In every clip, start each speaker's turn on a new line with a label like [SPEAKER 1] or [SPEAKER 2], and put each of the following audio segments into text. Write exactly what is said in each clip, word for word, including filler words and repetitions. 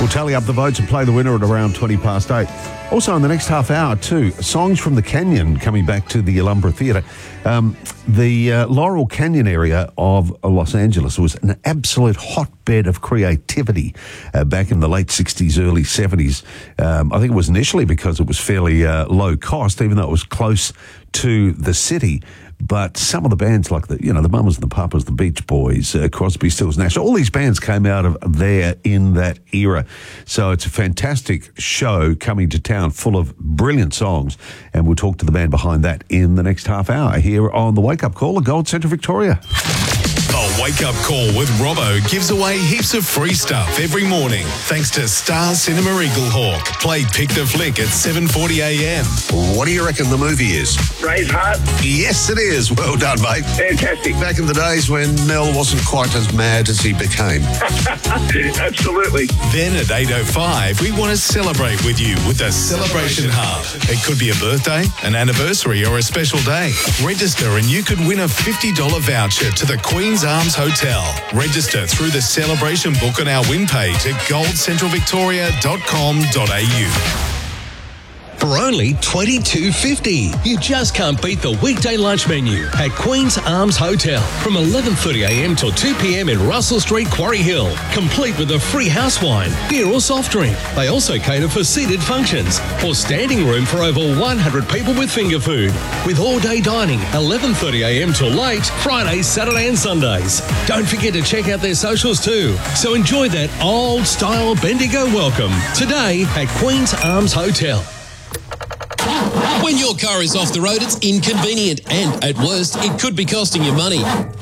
[SPEAKER 1] We'll tally up the votes and play the winner at around twenty past eight. Also, in the next half hour, too, songs from the Canyon coming back to the Alhambra Theatre. Um, the uh, Laurel Canyon area of Los Angeles was an absolute hotbed of creativity uh, back in the late sixties, early seventies. Um, I think it was initially because it was fairly uh, low cost, even though it was close to the city. But some of the bands like the, you know, the Mamas and the Papas, the Beach Boys, uh, Crosby, Stills, Nash, all these bands came out of there in that era. So it's a fantastic show coming to town full of brilliant songs. And we'll talk to the band behind that in the next half hour here on the Wake Up Call at Gold Central Victoria.
[SPEAKER 2] The Wake Up Call with Robbo gives away heaps of free stuff every morning thanks to Star Cinema Eaglehawk. Play Pick the Flick at seven forty a m.
[SPEAKER 3] What do you reckon the movie is?
[SPEAKER 4] Braveheart.
[SPEAKER 3] Yes, it is. Well done, mate.
[SPEAKER 4] Fantastic.
[SPEAKER 3] Back in the days when Mel wasn't quite as mad as he became.
[SPEAKER 4] Absolutely.
[SPEAKER 2] Then at eight oh five, we want to celebrate with you with the Celebration Hub. It could be a birthday, an anniversary, or a special day. Register and you could win a fifty dollars voucher to the Queen's Arms Hotel. Register through the celebration book on our win page at gold central victoria dot com dot a u.
[SPEAKER 5] For only twenty-two fifty. You just can't beat the weekday lunch menu at Queen's Arms Hotel from eleven thirty a m till two p m in Russell Street, Quarry Hill. Complete with a free house wine, beer or soft drink. They also cater for seated functions or standing room for over one hundred people with finger food. With all-day dining, eleven thirty a m till late, Fridays, Saturday and Sundays. Don't forget to check out their socials too. So enjoy that old-style Bendigo welcome today at Queen's Arms Hotel.
[SPEAKER 6] When your car is off the road, it's inconvenient and, at worst, it could be costing you money.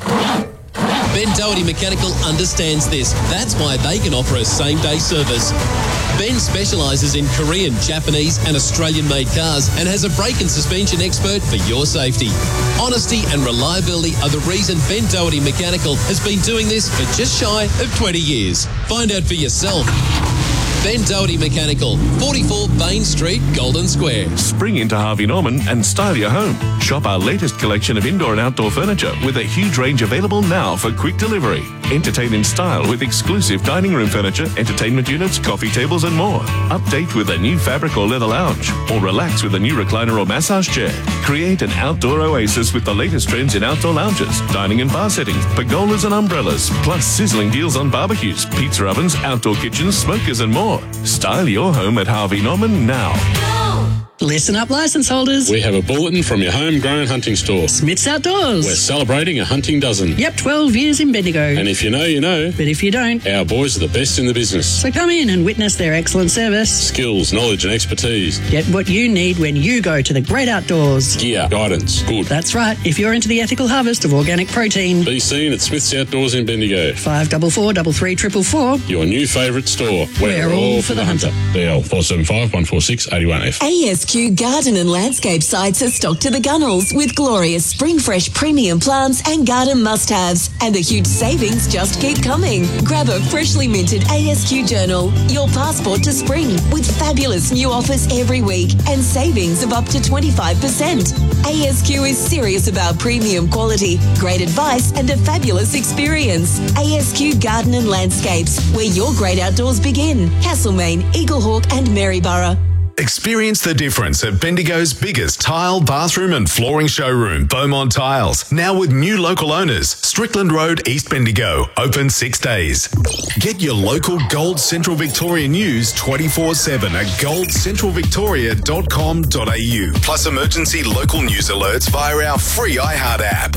[SPEAKER 6] Ben Doherty Mechanical understands this. That's why they can offer a same-day service. Ben specialises in Korean, Japanese and Australian-made cars and has a brake and suspension expert for your safety. Honesty and reliability are the reason Ben Doherty Mechanical has been doing this for just shy of twenty years. Find out for yourself. Ben Doherty Mechanical, forty-four Bain Street, Golden Square.
[SPEAKER 7] Spring into Harvey Norman and style your home. Shop our latest collection of indoor and outdoor furniture with a huge range available now for quick delivery. Entertain in style with exclusive dining room furniture, entertainment units, coffee tables and more. Update with a new fabric or leather lounge or relax with a new recliner or massage chair. Create an outdoor oasis with the latest trends in outdoor lounges, dining and bar settings, pergolas and umbrellas, plus sizzling deals on barbecues, pizza ovens, outdoor kitchens, smokers and more. Style your home at Harvey Norman now.
[SPEAKER 8] Listen up, licence holders.
[SPEAKER 9] We have a bulletin from your homegrown hunting store.
[SPEAKER 8] Smith's Outdoors.
[SPEAKER 9] We're celebrating a hunting dozen.
[SPEAKER 8] Yep, twelve years in Bendigo.
[SPEAKER 9] And if you know, you know.
[SPEAKER 8] But if you don't,
[SPEAKER 9] our boys are the best in the business.
[SPEAKER 8] So come in and witness their excellent service.
[SPEAKER 9] Skills, knowledge and expertise.
[SPEAKER 8] Get what you need when you go to the great outdoors.
[SPEAKER 9] Gear, guidance, good.
[SPEAKER 8] That's right. If you're into the ethical harvest of organic protein.
[SPEAKER 9] Be seen at Smith's Outdoors in Bendigo.
[SPEAKER 8] five four four, three three four four four.
[SPEAKER 9] Your new favourite store.
[SPEAKER 8] We're, We're all, all for the hunter.
[SPEAKER 9] D L four seven five, one four six, eight one F.
[SPEAKER 10] A S Q Garden and Landscape sites are stocked to the gunnels with glorious spring fresh premium plants and garden must-haves. And the huge savings just keep coming. Grab a freshly minted A S Q journal, your passport to spring, with fabulous new offers every week and savings of up to twenty-five percent. A S Q is serious about premium quality, great advice and a fabulous experience. A S Q Garden and Landscapes, where your great outdoors begin. Castlemaine, Eaglehawk and Maryborough.
[SPEAKER 2] Experience the difference at Bendigo's biggest tile, bathroom and flooring showroom, Beaumont Tiles. Now with new local owners, Strickland Road, East Bendigo, open six days. Get your local Gold Central Victoria news twenty-four seven at gold central victoria dot com dot a u. Plus emergency local news alerts via our free iHeart app.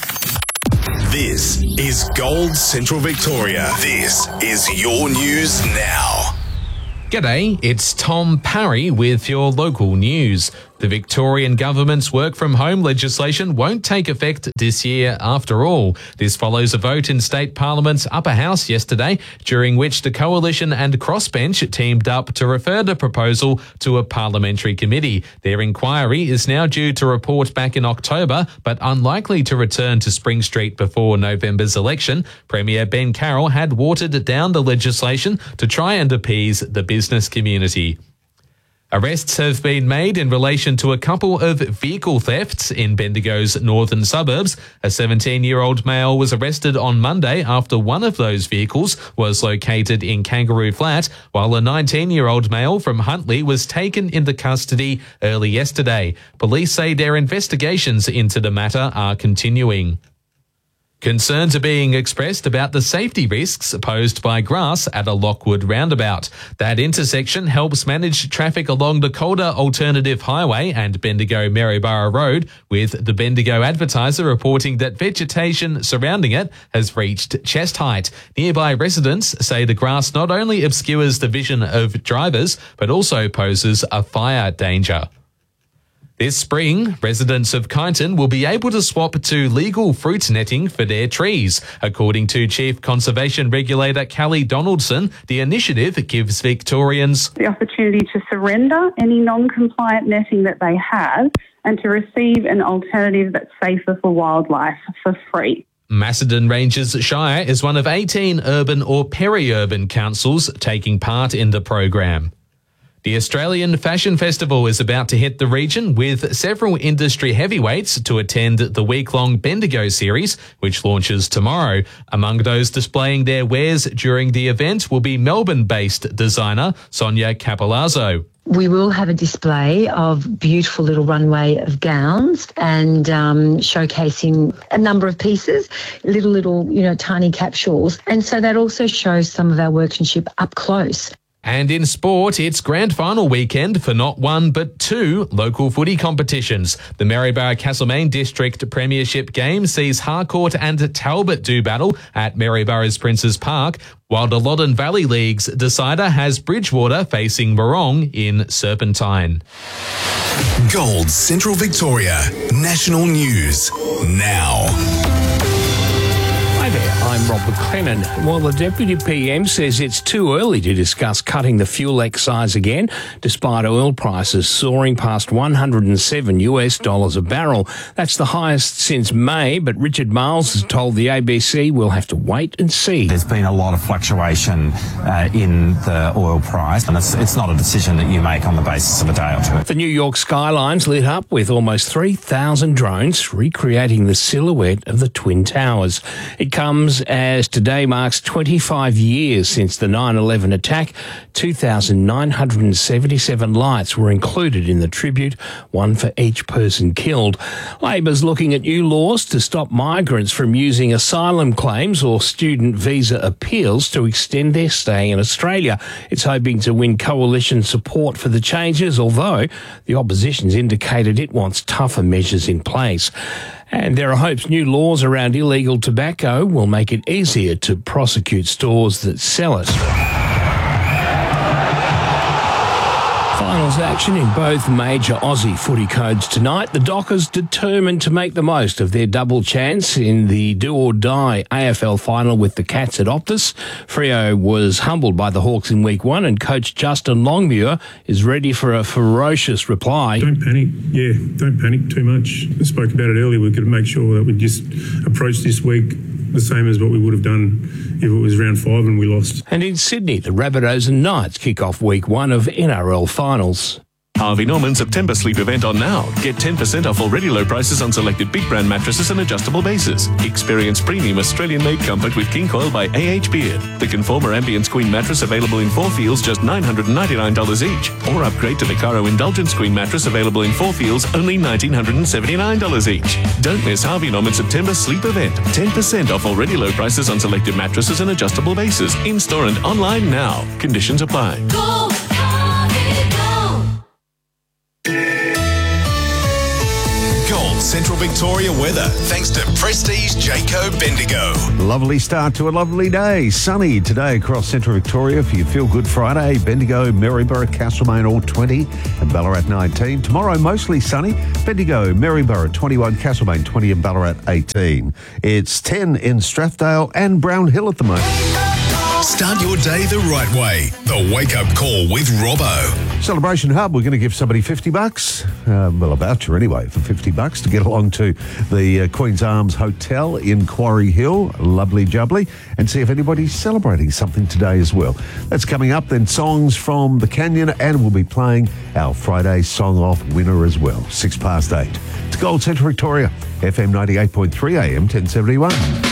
[SPEAKER 2] This is Gold Central Victoria. This is your news now.
[SPEAKER 11] G'day, it's Tom Parry with your local news. The Victorian government's work from home legislation won't take effect this year after all. This follows a vote in State Parliament's upper house yesterday, during which the Coalition and Crossbench teamed up to refer the proposal to a parliamentary committee. Their inquiry is now due to report back in October, but unlikely to return to Spring Street before November's election. Premier Ben Carroll had watered down the legislation to try and appease the business community. Arrests have been made in relation to a couple of vehicle thefts in Bendigo's northern suburbs. A seventeen-year-old male was arrested on Monday after one of those vehicles was located in Kangaroo Flat, while a nineteen-year-old male from Huntley was taken into custody early yesterday. Police say their investigations into the matter are continuing. Concerns are being expressed about the safety risks posed by grass at a Lockwood roundabout. That intersection helps manage traffic along the Calder Alternative Highway and Bendigo Maryborough Road, with the Bendigo Advertiser reporting that vegetation surrounding it has reached chest height. Nearby residents say the grass not only obscures the vision of drivers, but also poses a fire danger. This spring, residents of Kyneton will be able to swap to legal fruit netting for their trees. According to Chief Conservation Regulator Callie Donaldson, the initiative gives Victorians
[SPEAKER 12] the opportunity to surrender any non-compliant netting that they have and to receive an alternative that's safer for wildlife for free.
[SPEAKER 11] Macedon Ranges Shire is one of eighteen urban or peri-urban councils taking part in the program. The Australian Fashion Festival is about to hit the region, with several industry heavyweights to attend the week-long Bendigo series, which launches tomorrow. Among those displaying their wares during the event will be Melbourne-based designer Sonia Capolazzo.
[SPEAKER 13] We will have a display of beautiful little runway of gowns and um, showcasing a number of pieces, little, little, you know, tiny capsules. And so that also shows some of our workmanship up close.
[SPEAKER 11] And in sport, it's grand final weekend for not one but two local footy competitions. The Maryborough Castlemaine District Premiership game sees Harcourt and Talbot do battle at Maryborough's Princes Park, while the Loddon Valley League's decider has Bridgewater facing Morong in Serpentine.
[SPEAKER 2] Gold Central Victoria National News now.
[SPEAKER 14] Hi there, I'm Rob McLennan. Well, the Deputy P M says it's too early to discuss cutting the fuel excise again, despite oil prices soaring past one hundred seven US dollars a barrel. That's the highest since May, but Richard Miles has told the A B C we'll have to wait and see.
[SPEAKER 15] There's been a lot of fluctuation uh, in the oil price, and it's, it's not a decision that you make on the basis of a day or two.
[SPEAKER 14] The New York skyline's lit up with almost three thousand drones recreating the silhouette of the Twin Towers. It comes as today marks twenty-five years since the nine eleven attack. two thousand nine hundred seventy-seven lights were included in the tribute, one for each person killed. Labor's looking at new laws to stop migrants from using asylum claims or student visa appeals to extend their stay in Australia. It's hoping to win coalition support for the changes, although the opposition's indicated it wants tougher measures in place. And there are hopes new laws around illegal tobacco will make it easier to prosecute stores that sell it. Finals action in both major Aussie footy codes tonight. The Dockers determined to make the most of their double chance in the do-or-die A F L final with the Cats at Optus. Freo was humbled by the Hawks in week one, and coach Justin Longmuir is ready for a ferocious reply.
[SPEAKER 16] Don't panic. Yeah, don't panic too much. I spoke about it earlier. We've got to make sure that we just approach this week the same as what we would have done if it was round five and we lost.
[SPEAKER 14] And in Sydney, the Rabbitohs and Knights kick off week one of N R L finals.
[SPEAKER 7] Harvey Norman September sleep event on now. Get ten percent off already low prices on selected big brand mattresses and adjustable bases. Experience premium Australian-made comfort with King Coil by A H Beard. The Conformer Ambience Queen mattress available in four feels, just nine hundred ninety-nine dollars each. Or upgrade to the Caro Indulgence Queen mattress available in four feels, only one thousand nine hundred seventy-nine dollars each. Don't miss Harvey Norman September sleep event. ten percent off already low prices on selected mattresses and adjustable bases. In-store and online now. Conditions apply.
[SPEAKER 2] Go! Gold Central Victoria weather, thanks to Prestige Jayco Bendigo.
[SPEAKER 1] Lovely start to a lovely day. Sunny today across Central Victoria for your Feel Good Friday. Bendigo, Maryborough, Castlemaine all twenty and Ballarat nineteen. Tomorrow mostly sunny. Bendigo, Maryborough twenty-one, Castlemaine twenty and Ballarat eighteen. It's ten in Strathdale and Brown Hill at the moment.
[SPEAKER 2] Start your day the right way. The Wake Up Call with Robbo.
[SPEAKER 1] Celebration Hub, we're going to give somebody fifty bucks, um, well, a voucher anyway, for fifty bucks to get along to the uh, Queen's Arms Hotel in Quarry Hill, lovely jubbly, and see if anybody's celebrating something today as well. That's coming up, then songs from the Canyon, and we'll be playing our Friday Song Off winner as well, six past eight. It's Gold Centre Victoria, F M ninety-eight point three A M ten seventy-one.